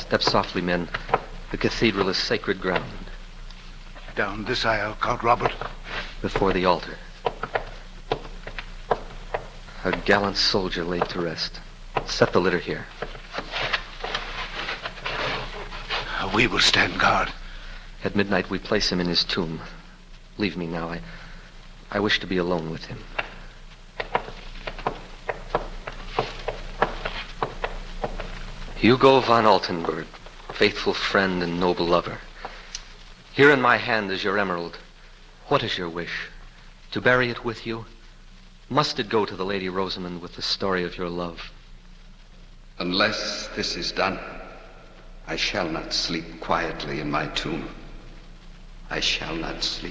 Step softly, men. The cathedral is sacred ground. Down this aisle, Count Robert. Before the altar. A gallant soldier laid to rest. Set the litter here. We will stand guard. At midnight, we place him in his tomb. Leave me now. I wish to be alone with him. Hugo von Altenburg, faithful friend and noble lover. Here in my hand is your emerald. What is your wish? To bury it with you? Must it go to the Lady Rosamond with the story of your love? Unless this is done, I shall not sleep quietly in my tomb. I shall not sleep.